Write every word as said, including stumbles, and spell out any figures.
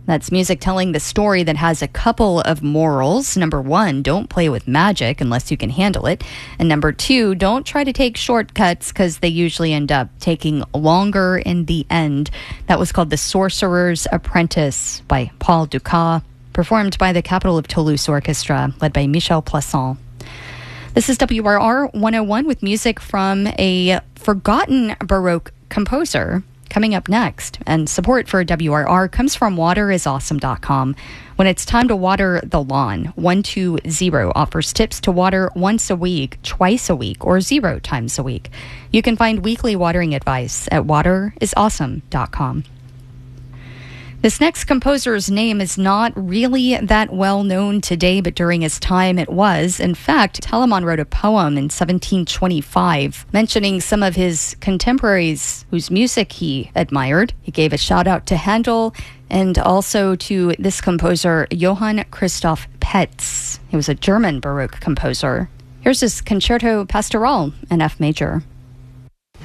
That's music telling the story that has a couple of morals. Number one, don't play with magic unless you can handle it. And number two, don't try to take shortcuts because they usually end up taking longer in the end. That was called The Sorcerer's Apprentice by Paul Dukas, performed by the Capital of Toulouse Orchestra, led by Michel Plasson. This is W R R one oh one with music from a forgotten Baroque composer. Coming up next, and support for W R R comes from water is awesome dot com. When it's time to water the lawn, one two zero offers tips to water once a week, twice a week, or zero times a week. You can find weekly watering advice at water is awesome dot com. This next composer's name is not really that well known today, but during his time it was. In fact, Telemann wrote a poem in seventeen twenty-five mentioning some of his contemporaries whose music he admired. He gave a shout out to Handel and also to this composer, Johann Christoph Petz. He was a German Baroque composer. Here's his Concerto Pastoral in F major.